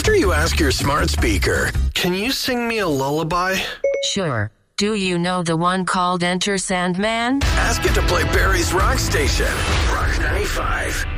After you ask your smart speaker, can you sing me a lullaby? Sure. Do you know the one called Enter Sandman? Ask it to play Barry's Rock Station. Rock 95.